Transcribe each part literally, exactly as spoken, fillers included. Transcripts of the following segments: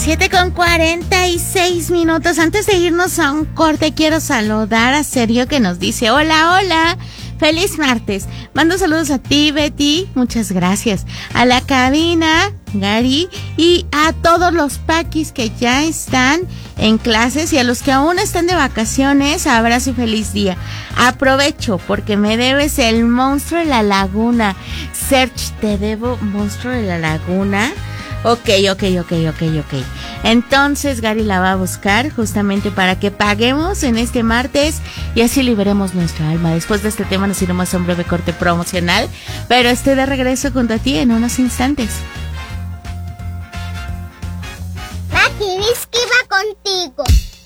siete con cuarenta y seis minutos. Antes de irnos a un corte, quiero saludar a Sergio, que nos dice: hola, hola, feliz martes. Mando saludos a ti, Betty, muchas gracias. A la cabina, Gary, y a todos los paquis que ya están en clases, y a los que aún están de vacaciones, abrazo y feliz día. Aprovecho porque me debes el monstruo de la laguna. Serge, te debo monstruo de la laguna. Ok, ok, ok, ok, ok. Entonces Gary la va a buscar justamente para que paguemos en este martes y así liberemos nuestra alma. Después de este tema nos iremos a un breve corte promocional, pero estoy de regreso junto a ti en unos instantes. Makirisky va contigo.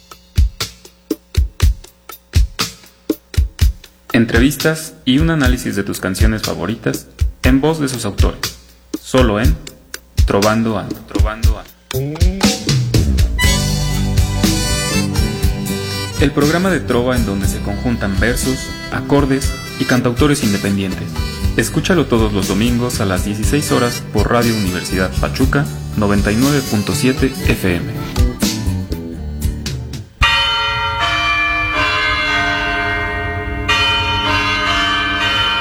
Entrevistas y un análisis de tus canciones favoritas en voz de sus autores. Solo en Trovando Ando, Trovando Ando. El programa de trova en donde se conjuntan versos, acordes y cantautores independientes. Escúchalo todos los domingos a las dieciséis horas por Radio Universidad Pachuca noventa y nueve punto siete F M.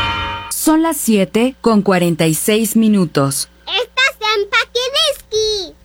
Son las siete con cuarenta y seis minutos. Estás en Pakirisky.